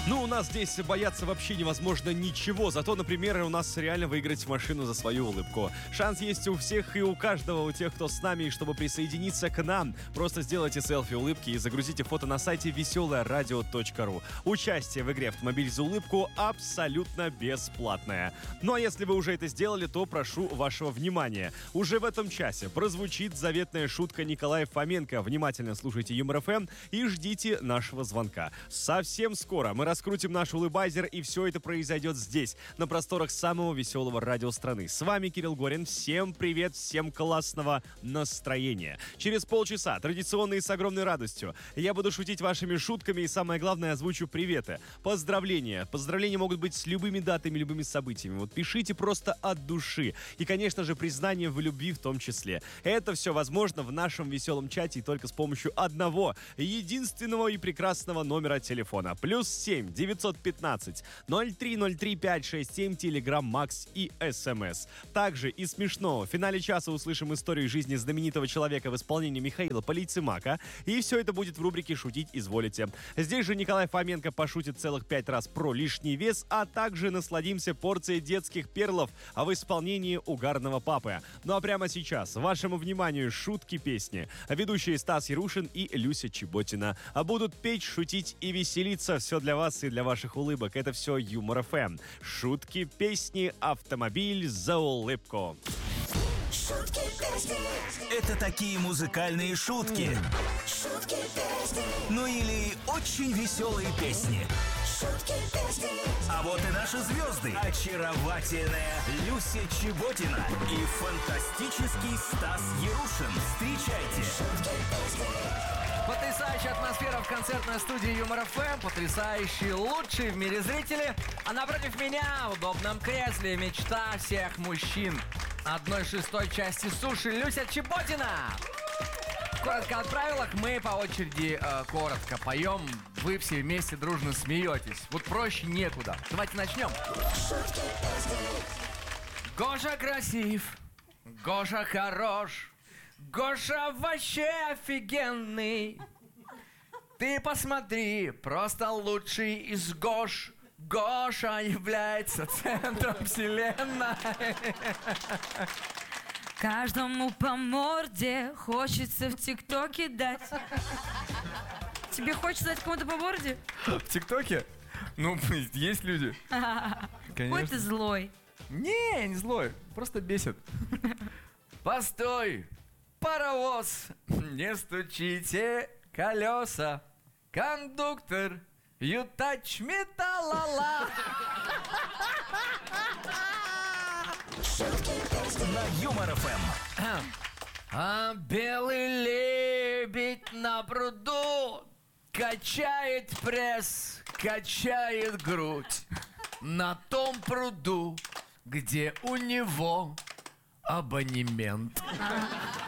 Ну, у нас здесь бояться вообще невозможно ничего. Зато, например, у нас реально выиграть машину за свою улыбку. Шанс есть у всех и у каждого, у тех, кто с нами. И чтобы присоединиться к нам, просто сделайте селфи улыбки и загрузите фото на сайте веселорадио.ру. Участие в игре «Автомобиль за улыбку» абсолютно бесплатное. Ну а если вы уже это сделали, то прошу вашего внимания. Уже в этом часе прозвучит заветная шутка Николая Фоменко. Внимательно слушайте Юмор ФМ и ждите нашего звонка. Совсем скоро мы раскрутим наш улыбайзер, и все это произойдет здесь, на просторах самого веселого радио страны. С вами Кирилл Горин. Всем привет, всем классного настроения. Через полчаса, традиционно и с огромной радостью, я буду шутить вашими шутками и, самое главное, озвучу приветы, поздравления. Поздравления могут быть с любыми датами, любыми событиями. Вот пишите просто от души. И, конечно же, признание в любви в том числе. Это все возможно в нашем веселом чате и только с помощью одного, единственного и прекрасного номера телефона. +7 915 0303 567, Телеграм, Макс и СМС. Также и смешно. В финале часа услышим историю жизни знаменитого человека в исполнении Михаила Полейцемака. И все это будет в рубрике «Шутить изволите». Здесь же Николай Фоменко пошутит целых 5 раз про лишний вес, а также насладимся порцией детских перлов в исполнении угарного папы. Ну а прямо сейчас вашему вниманию шутки-песни. Ведущие Стас Ярушин и Люся Чеботина будут петь, шутить и веселиться. Все для вас и для ваших улыбок. Это все Юмор ФМ. Шутки, песни, автомобиль за улыбку. Шутки, песни. Это такие музыкальные шутки. Шутки, песни. Ну или очень веселые песни. Шутки, песни. А вот и наши звезды. Очаровательная Люся Чеботина и фантастический Стас Ярушин. Встречайте. Шутки, песни. Потрясающая атмосфера в концертной студии Юмор ФМ. Потрясающие, лучшие в мире зрители. А напротив меня в удобном кресле мечта всех мужчин. 1/6 части суши Люся Чеботина. Коротко о правилах. Мы по очереди коротко поем. Вы все вместе дружно смеетесь. Вот проще некуда. Давайте начнем. Шутки, песни. Гоша красив, Гоша хорош, Гоша вообще офигенный. Ты посмотри, просто лучший из Гош. Гоша является центром вселенной. Каждому по морде хочется в ТикТоке дать. Тебе хочется дать кому-то по морде? В ТикТоке? Ну, есть люди. Какой ты злой. Не, не злой, просто бесит. Постой, паровоз, не стучите колеса. Кондуктор, you touch me, та-ла-ла. Шутки, песни. На Юмор ФМ. А белый лебедь на пруду качает пресс, качает грудь на том пруду, где у него абонемент.